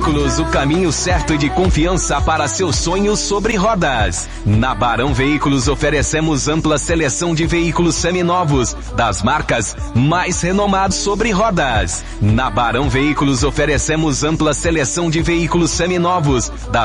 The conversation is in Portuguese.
O caminho certo de confiança para seus sonhos sobre rodas. Na Barão Veículos oferecemos ampla seleção de veículos seminovos das marcas mais renomadas sobre rodas. Na Barão Veículos oferecemos ampla seleção de veículos seminovos das